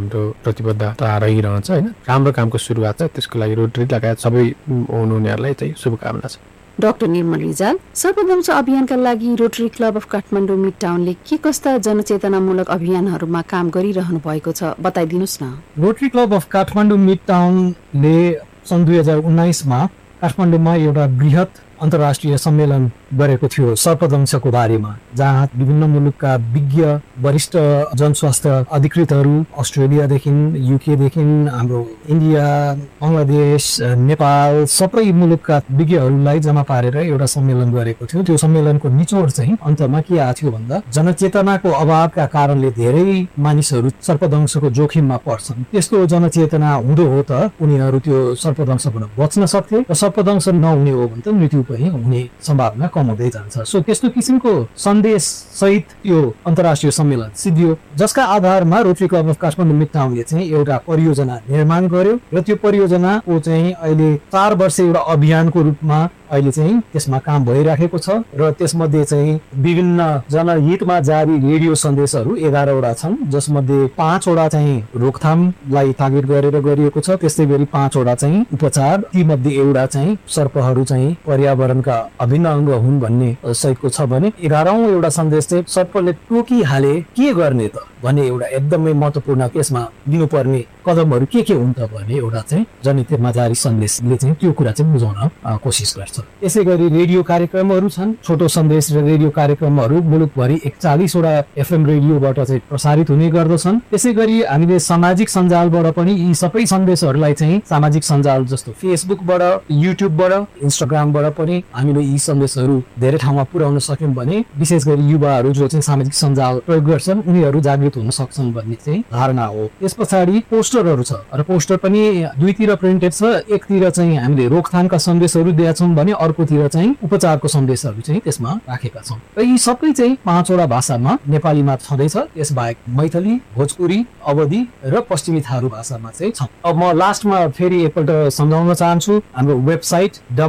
हाम्रो प्रतिबद्धता रहिरहन्छ हैन। राम्रो कामको सुरुवात छ, त्यसको लागि रोटरी लगायत सबै हुनुहुनेहरूलाई चाहिँ शुभकामना छ। डाक्टर निर्मल रिजाल, सर्पदंश अभियानका लागि rotary club of Kathmandu mid टाउनले के कस्ता जनचेतनामूलक अभियानहरूमा काम गरिरहनु भएको छ बताइदिनुस् न। Rotary club of Kathmandu mid टाउनले सन् 2019 मा काठमाडौँमा एउटा बृहत अन्तर्राष्ट्रिय सम्मेलन गरेको थियो सर्पदंशको बारेमा, जहाँ विभिन्न मुलुकका विज्ञ वरिष्ठ जनस्वास्थ्य अधिकृतहरू अस्ट्रेलियादेखि युकेदेखि हाम्रो इन्डिया, बङ्गलादेश, नेपाल सबै मुलुकका विज्ञहरूलाई जम्मा पारेर एउटा सम्मेलन गरेको थियो। त्यो सम्मेलनको निचोड चाहिँ अन्तमा के आएको थियो भन्दा जनचेतनाको अभावका कारणले धेरै मानिसहरू सर्पदंशको जोखिममा पर्छन्। त्यस्तो जनचेतना हुँदो हो त उनीहरू त्यो सर्पदंशबाट बच्न सक्थे र सर्पदंश नहुने हो भने त मृत्यु पनि हुने सम्भावना हुँदै जान्छ। सो त्यस्तो किसिमको सन्देश सहित यो अन्तर्राष्ट्रिय सम्मेलन सिद्धियो, जसका आधारमा rotary club of Kathmandu mid टाउनले चाहिँ एउटा परियोजना निर्माण गर्यो र त्यो परियोजनाको चाहिँ अहिले 4 वर्ष एउटा अभियानको रूपमा अहिले चाहिँ त्यसमा काम भइराखेको छ र त्यसमध्ये चाहिँ विभिन्न जनहितमा जारी रेडियो सन्देशहरू 11 वटा छन्, जसमध्ये 5 वटा चाहिँ रोकथामलाई टार्गेट गरेर गरिएको छ। त्यस्तै गरी 5 वटा चाहिँ उपचार, ती मध्ये एउटा चाहिँ सर्पहरू चाहिँ पर्यावरणका अभिन्न अंग हुन् भन्ने सहितको छ भने 11औं एउटा सन्देश चाहिँ सर्पले टोकिहाले के गर्ने त भन्ने एउटा एकदमै महत्त्वपूर्ण त्यसमा लिनुपर्ने कदमहरू के हुन् त भन्ने एउटा चाहिँ जनहितमा जारी सन्देशले चाहिँ त्यो कुरा चाहिँ बुझाउन कोसिस गर्छ। त्यसै गरी रेडियो कार्यक्रमहरू छन्, छोटो सन्देश र रेडियो कार्यक्रमहरू मुलुकभरि 41 वटा एफएम रेडियोबाट चाहिँ प्रसारित हुने गर्दछन्। त्यसै गरी हामीले सामाजिक सञ्जालबाट पनि यी सबै सन्देशहरूलाई चाहिँ सामाजिक सञ्जाल जस्तो फेसबुकबाट, युट्युबबाट, इन्स्टाग्रामबाट पनि हामीले यी सन्देशहरू धेरै ठाउँमा पुर्याउन सक्यौं भने विशेष गरी युवाहरू जो चाहिँ सामाजिक सञ्जाल प्रयोग गर्छन् उनीहरू जागृत हुन सक्छन् भन्ने चाहिँ धारणा हो। त्यस पछाडि पोस्टरहरू छ र पोस्टर पनि दुईतिर प्रिन्टेड छ, एकतिर चाहिँ हामीले रोकथामका सन्देशहरू दिएका छौं भने अर्कोतिर चाहिँ उपचारको सन्देशहरू चाहिँ त्यसमा राखेका छौं र यी सबै चाहिँ 5 वटा भाषामा नेपालीमा छँदैछ, त्यसबाहेक मैथिली, भोजपुरी, अवधी र पश्चिमी थारू भाषामा चाहिँ छ। अब म लास्टमा फेरि एकपल्ट सम्झाउन चाहन्छु हाम्रो वेबसाइट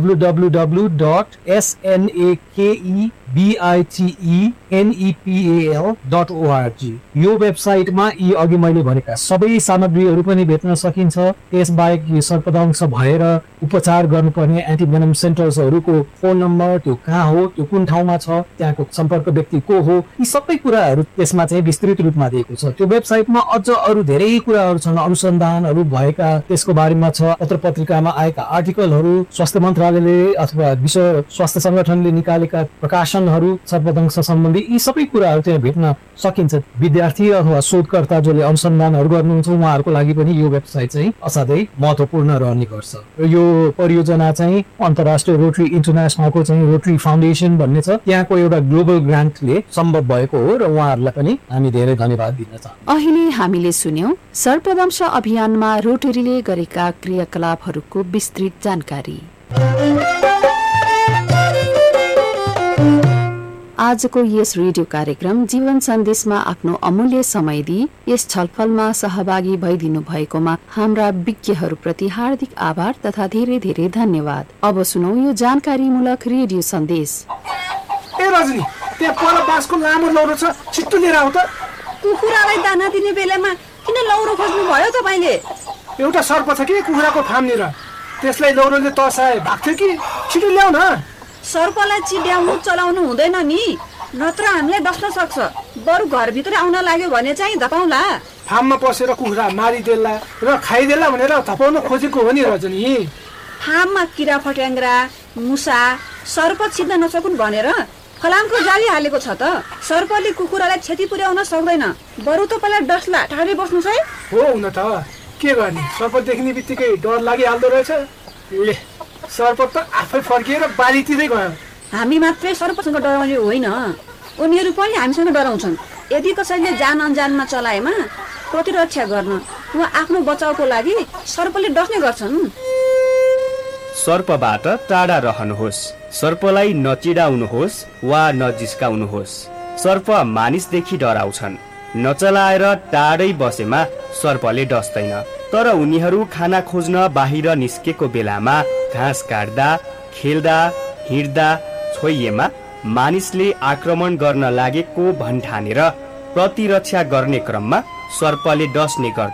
www.snakebitenepal.org यो वेबसाइटमा यी अघि मैले भनेका सबै सामग्रीहरू पनि भेट्न सकिन्छ। त्यसबाहेक यो सर्पदंश भएर उपचार गर्नुपर्ने एन्टिभेनम सेन्टर्सहरूको फोन नम्बर, त्यो कहाँ हो, त्यो कुन ठाउँमा छ, त्यहाँको सम्पर्क व्यक्ति को हो, यी सबै कुराहरू त्यसमा चाहिँ विस्तृत रूपमा दिएको छ। त्यो वेबसाइटमा अझ अरू धेरै कुराहरू छन्, अनुसन्धानहरू भएका त्यसको बारेमा छ, पत्र पत्रिकामा आएका आर्टिकलहरू, स्वास्थ्य मन्त्रालयले अथवा विश्व स्वास्थ्य संगठनले निकालेका प्रकाशनहरू सर्पदंश सम्बन्धी यी सबै कुराहरू त्यहाँ भेट्न सकिन्छ। विद्यार्थी अथवा शोधकर्ता जसले अनुसन्धानहरू गर्नुहुन्छ उहाँहरूको लागि पनि यो वेबसाइट चाहिँ असाध्यै महत्त्वपूर्ण रहने गर्छ। र यो परियोजना चाहिँ अन्तर्राष्ट्रिय रोटरी इन्टरनेसनलको चाहिँ रोटरी फाउन्डेसन भन्ने छ, त्यहाँको एउटा ग्लोबल ग्रान्टले सम्भव भएको हो र उहाँहरूलाई पनि हामी धेरै धन्यवाद दिन चाहन्छौँ। अहिले हामीले सुन्यौं सर्पदंश अभियानमा रोटरीले गरेका क्रियाकलापहरूको विस्तृत जानकारी। आजको यस रेडियो कार्यक्रम जीवन सन्देशमा आफ्नो अमूल्य समय दिई यस छलफलमा सहभागी भइदिनु भएकोमा हाम्रा विज्ञहरूप्रति हार्दिक आभार तथा धेरै धेरै धन्यवाद। अब सुनौ यो जानकारीमूलक रेडियो सन्देश। ए रजनी, त्यहाँ पर बाँसको लामो लौरो छ, छिट्टो लिएर आऊ त। कुखुरालाई दाना दिने बेलामा किन लौरो खोज्नु भयो तपाईले? एउटा सर्प छ कि कुखुराको फार्मनिर, त्यसलाई लौरोले तर्साए भाग्थ्यो कि, छिटो ल्याउ न। सर्पलाई चिड्याउनु चलाउनु हुँदैन नि, नत्र हामीलाई डस्न सक्छ। बरु घरभित्र आउन लाग्यो भने चाहिँ धपाउला। फार्ममा पसेर कुखुरा मारिदेला र खाइदेला भनेर धपाउन खोजेको हो नि रजनी। फार्ममा किरा फट्याङ्ग्रा, मुसा, सर्प छिद्न नसकुन् भनेर फलामको जाली हालेको छ त। सर्पले कुखुरालाई क्षति पुर्याउन सक्दैन, बरु तपाईँलाई डस्ला, टाढै बस्नुस् है। हो हुन त के गर्ने, सर्प देख्ने बित्तिकै डर लागिहाल्दो रहेछ। ए सर्प त आफै फर्किएर बारीतिरै गयो। हामी मात्रै सर्पसँग डराउने होइन, उनीहरू पनि हामीसँग डराउँछन्। यदि कसैले जान अनजानमा चलाएमा प्रतिरक्षा गर्न वा आफ्नो बचाउको लागि सर्पले डस्ने गर्छन्। सर्पबाट टाढा रहनुहोस्, सर्पलाई नचिडाउनुहोस् वा नजिस्काउनुहोस्। सर्प मानिसदेखि डराउँछन्, नचलाएर टाढै बसेमा सर्पले डस्दैन। तर उनीहरू खाना खोज्न बाहिर निस्केको बेलामा घाँस काट्दा, खेल्दा, हिँड्दा, छोइएमा मानिसले आक्रमण गर्न लागेको भन्ठानेर प्रतिरक्षा गर्ने क्रममा सर्पले डस्ने गर्दछ।